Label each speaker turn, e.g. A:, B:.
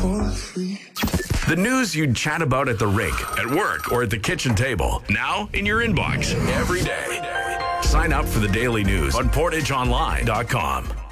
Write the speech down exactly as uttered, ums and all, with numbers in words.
A: for free.
B: The news you'd chat about at the rink, at work, or at the kitchen table. Now in your inbox every day. Sign up for the daily news on portage online dot com.